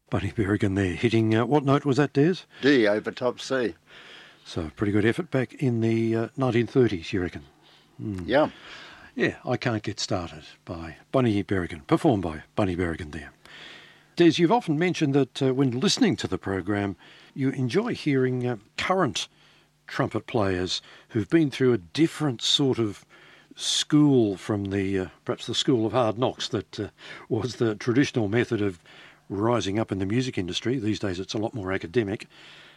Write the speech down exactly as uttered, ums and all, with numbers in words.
Bunny Berrigan there, hitting, uh, what note was that, Des? D over top C. So, pretty good effort back in the uh, nineteen thirties, you reckon? Mm. Yeah. Yeah, I Can't Get Started by Bunny Berrigan, performed by Bunny Berrigan there. Des, you've often mentioned that uh, when listening to the program, you enjoy hearing uh, current trumpet players who've been through a different sort of school from the, uh, perhaps the school of hard knocks that uh, was the traditional method of rising up in the music industry. These days it's a lot more academic.